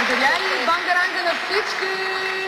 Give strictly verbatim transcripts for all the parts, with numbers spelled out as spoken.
Материали, бангаранга на всички!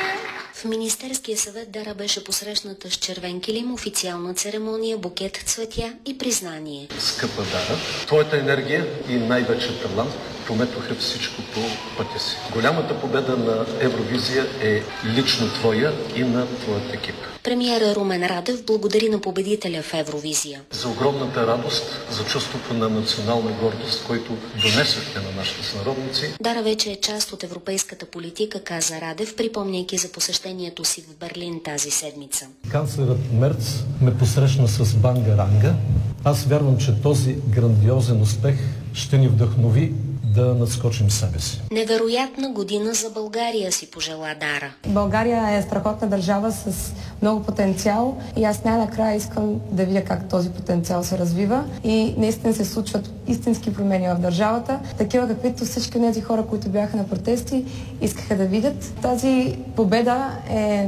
В Министерския съвет Дара беше посрещната с червен килим, официална церемония, букет цветя и признание. Скъпа Дара, твоята енергия и най-вече талант пометоха всичко по пътя си. Голямата победа на Евровизия е лично твоя и на твоят екип. Премиера Румен Радев благодари на победителя в Евровизия. За огромната радост, за чувството на национална гордост, който донесохте на нашите сънародници. Дара вече е част от европейската политика, каза Радев, припомняйки за посещението си в Берлин тази седмица. Канцлерът Мерц ме посрещна с бангаранга. Аз вярвам, че този грандиозен успех ще ни вдъхнови да надскочим себе си. Невероятна година за България, си пожела Дара. България е страхотна държава с много потенциал и аз най-накрая искам да видя как този потенциал се развива и наистина се случват истински промени в държавата, такива каквито всички тези хора, които бяха на протести, искаха да видят. Тази победа е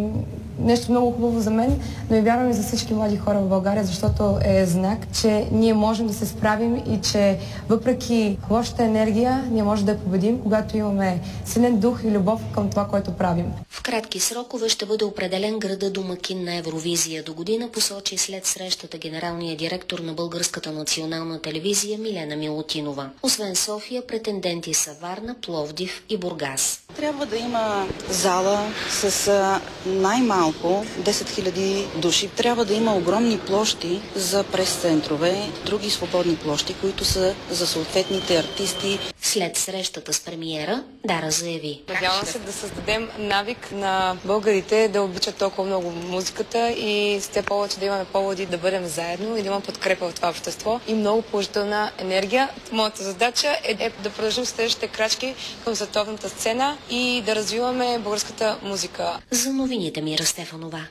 нещо много хубаво за мен, но и вярвам и за всички млади хора в България, защото е знак, че ние можем да се справим и че въпреки лошата енергия, ние можем да я победим, когато имаме силен дух и любов към това, което правим. В кратки срокове ще бъде определен града домакин на Евровизия до година, посочи след срещата генералния директор на Българската национална телевизия Милена Милутинова. Освен София, претенденти са Варна, Пловдив и Бургас. Трябва да има зала с най-малко десет хиляди души. Трябва да има огромни площи за прес-центрове, други свободни площи, които са за съответните артисти. След срещата с премиера, Дара заяви: надявам се да създадем навик на българите да обичат толкова много музиката и с те повече да имаме поводи да бъдем заедно и да има подкрепа в това общество и много положителна енергия. Моята задача е, е да продължим следващите крачки към световната сцена и да развиваме българската музика. За новините Мира Стефанова.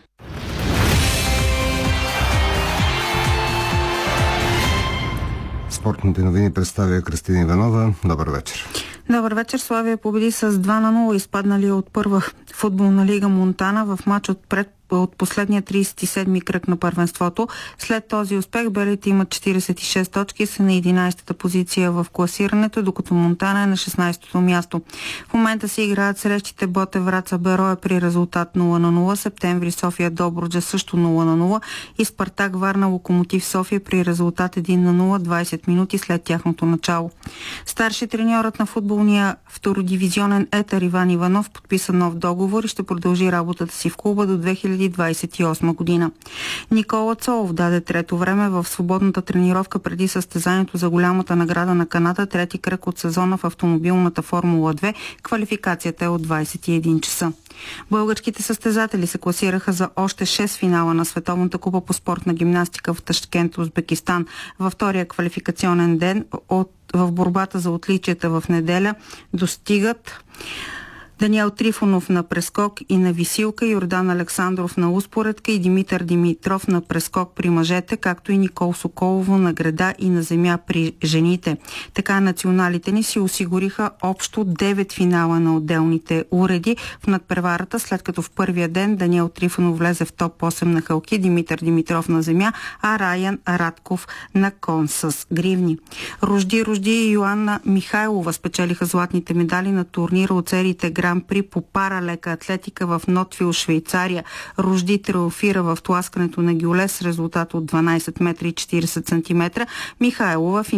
Спортните новини представя Кристина Иванова. Добър вечер. Добър вечер. Славия победи с два на нула изпаднали от първа футболна лига Монтана в матч от пред от последния тридесет и седми кръг на първенството. След този успех белите имат четиридесет и шест точки и са на единадесета позиция в класирането, докато Монтана е на шестнадесето място. В момента се играят срещите Ботев Враца Бероя при резултат нула на нула, Септември София Добруджа също нула на нула и Спартак Варна Локомотив София при резултат един на нула, двадесет минути след тяхното начало. Старши треньорът на футболния втородивизионен Етър Иван Иванов подписа нов договор и ще продължи работата си в клуба до две хиляди двадесет и осма година. Никола Цолов даде трето време в свободната тренировка преди състезанието за голямата награда на Канада, трети кръг от сезона в автомобилната Формула две. Квалификацията е от двадесет и един часа. Българските състезатели се класираха за още шест финала на Световната купа по спортна гимнастика в Ташкент, Узбекистан. Във втория квалификационен ден от, в борбата за отличията в неделя достигат Даниел Трифонов на прескок и на висилка, Йордан Александров на успоредка и Димитър Димитров на прескок при мъжете, както и Никол Соколово на греда и на земя при жените. Така националите ни си осигуриха общо девет финала на отделните уреди в надпреварата, след като в първия ден Даниел Трифонов влезе в топ осем на хълки, Димитър Димитров на земя, а Раян Радков на кон с гривни. Рожди Рожди и Йоанна Михайлова спечелиха златните медали на турнира от сериите Гран при по паралека атлетика в Нотвил, Швейцария. Рожди триумфира в тласкането на гюле с резултат от дванадесет метра и четиридесет сантиметра. Михайлова